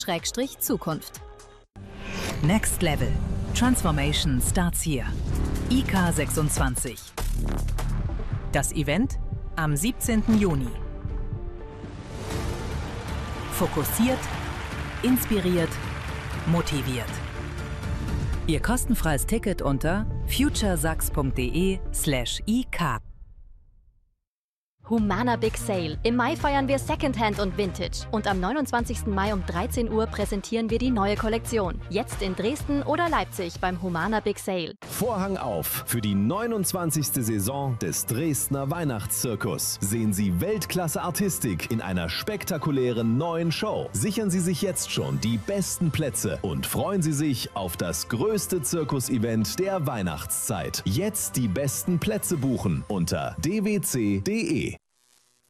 Zukunft. Next Level. Transformation starts here. IK 26. Das Event am 17. Juni. Fokussiert, inspiriert, motiviert. Ihr kostenfreies Ticket unter futuresachs.de/ik. Humana Big Sale. Im Mai feiern wir Secondhand und Vintage. Und am 29. Mai um 13 Uhr präsentieren wir die neue Kollektion. Jetzt in Dresden oder Leipzig beim Humana Big Sale. Vorhang auf für die 29. Saison des Dresdner Weihnachtszirkus. Sehen Sie Weltklasse-Artistik in einer spektakulären neuen Show. Sichern Sie sich jetzt schon die besten Plätze und freuen Sie sich auf das größte Zirkus-Event der Weihnachtszeit. Jetzt die besten Plätze buchen unter dwc.de.